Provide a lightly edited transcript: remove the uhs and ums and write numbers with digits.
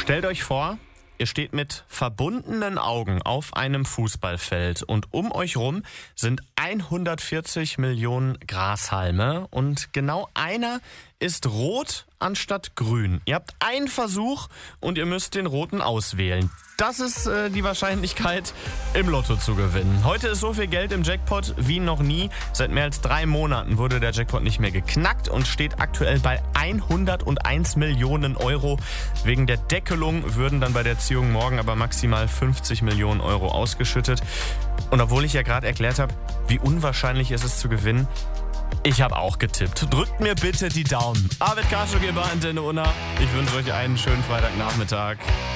Stellt euch vor, ihr steht mit verbundenen Augen auf einem Fußballfeld und um euch rum sind 140 Millionen Grashalme und genau einer ist rot anstatt grün. Ihr habt einen Versuch und ihr müsst den roten auswählen. Das ist die Wahrscheinlichkeit, im Lotto zu gewinnen. Heute ist so viel Geld im Jackpot wie noch nie. Seit mehr als 3 Monaten wurde der Jackpot nicht mehr geknackt und steht aktuell bei 101 Millionen Euro. Wegen der Deckelung würden dann bei der Ziehung morgen aber maximal 50 Millionen Euro ausgeschüttet. Und obwohl ich ja gerade erklärt habe, wie unwahrscheinlich es ist zu gewinnen, ich habe auch getippt. Drückt mir bitte die Daumen. Arvid Kaschuk hier bei Antenne Unna. Ich wünsche euch einen schönen Freitagnachmittag.